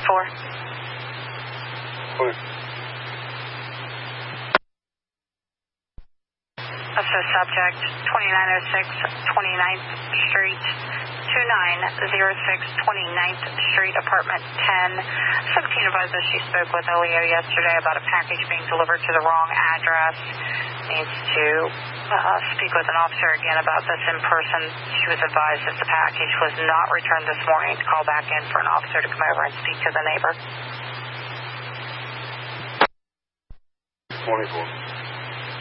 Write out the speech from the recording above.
20. Assist subject, 2906 29th Street, 2906 29th Street, apartment 10. 17 advises she spoke with Leo yesterday about a package being delivered to the wrong address. Needs to speak with an officer again about this in person. She was advised that the package was not returned this morning to call back in for an officer to come over and speak to the neighbor. 24.